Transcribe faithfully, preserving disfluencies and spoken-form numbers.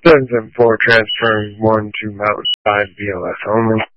seven seven four transferring one to Mountain five B L S only.